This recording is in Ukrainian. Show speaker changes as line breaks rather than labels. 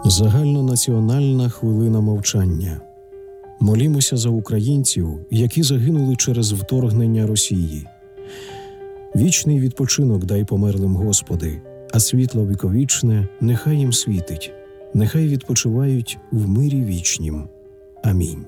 Загальнонаціональна хвилина мовчання. Молімося за українців, які загинули через вторгнення Росії. Вічний відпочинок дай померлим, Господи, а світло віковічне нехай їм світить. Нехай відпочивають в мирі вічнім. Амінь.